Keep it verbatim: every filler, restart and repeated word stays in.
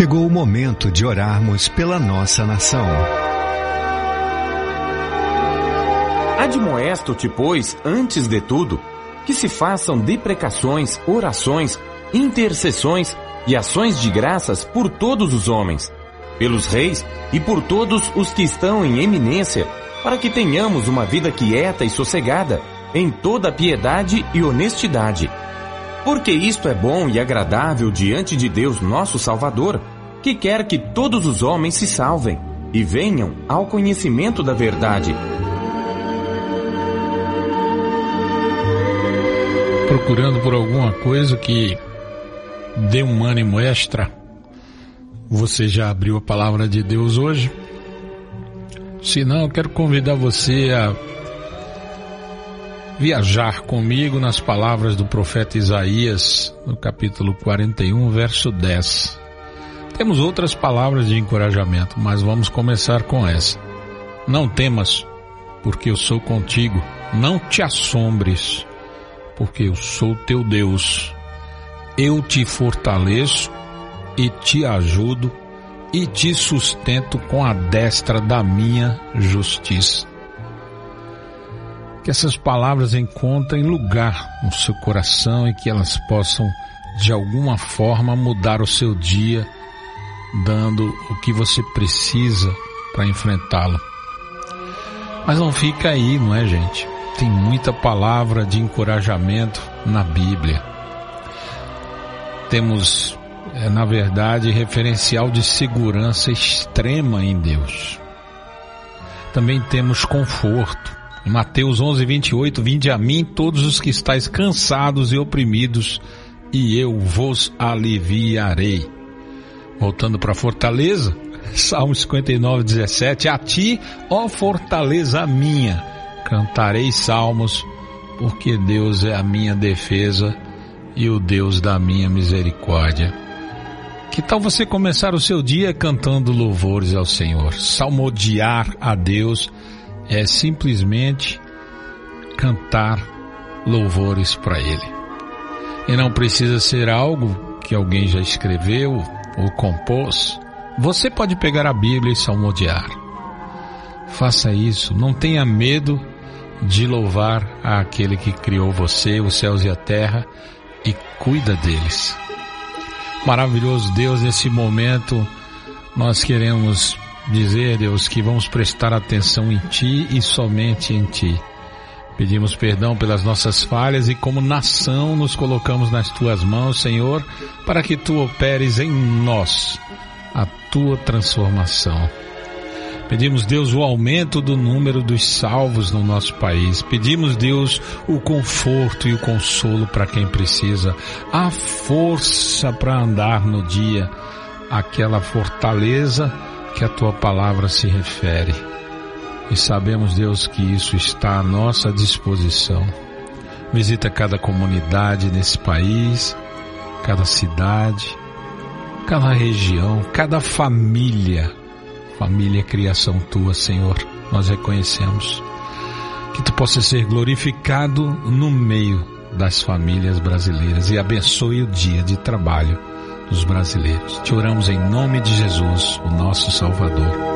Chegou o momento de orarmos pela nossa nação. Admoesto-te, pois, antes de tudo, que se façam deprecações, orações, intercessões e ações de graças por todos os homens, pelos reis e por todos os que estão em eminência, para que tenhamos uma vida quieta e sossegada, em toda piedade e honestidade. Porque isto é bom e agradável diante de Deus nosso Salvador, que quer que todos os homens se salvem e venham ao conhecimento da verdade. Procurando por alguma coisa que dê um ânimo extra, você já abriu a palavra de Deus hoje? Se não, eu quero convidar você a viajar comigo nas palavras do profeta Isaías, no capítulo quarenta e um, verso dez. Temos outras palavras de encorajamento, mas vamos começar com essa. Não temas, porque eu sou contigo. Não te assombres, porque eu sou teu Deus. Eu te fortaleço e te ajudo e te sustento com a destra da minha justiça. Que essas palavras encontrem lugar no seu coração e que elas possam, de alguma forma, mudar o seu dia, dando o que você precisa para enfrentá-lo. Mas não fica aí, não é, gente? Tem muita palavra de encorajamento na Bíblia. Temos, é, na verdade, referencial de segurança extrema em Deus. Também temos conforto. Em Mateus onze, vinte e oito, vinde a mim todos os que estáis cansados e oprimidos, e eu vos aliviarei. Voltando para a fortaleza, Salmo cinquenta e nove, dezessete, a ti, ó fortaleza minha, cantarei salmos, porque Deus é a minha defesa e o Deus da minha misericórdia. Que tal você começar o seu dia cantando louvores ao Senhor? Salmodiar a Deus é simplesmente cantar louvores para Ele. E não precisa ser algo que alguém já escreveu ou compôs. Você pode pegar a Bíblia e salmodiar. Faça isso, não tenha medo de louvar aquele que criou você, os céus e a terra, e cuida deles. Maravilhoso Deus, nesse momento nós queremos dizer, Deus, que vamos prestar atenção em Ti e somente em Ti. Pedimos perdão pelas nossas falhas e como nação nos colocamos nas Tuas mãos, Senhor, para que Tu operes em nós a Tua transformação. Pedimos, Deus, o aumento do número dos salvos no nosso país. Pedimos, Deus, o conforto e o consolo para quem precisa, a força para andar no dia, aquela fortaleza que a Tua palavra se refere. E sabemos, Deus, que isso está à nossa disposição. Visita cada comunidade nesse país, cada cidade, cada região, cada família. Família é criação Tua, Senhor, nós reconhecemos. Que Tu possa ser glorificado no meio das famílias brasileiras e abençoe o dia de trabalho dos brasileiros. Te oramos em nome de Jesus, o nosso Salvador.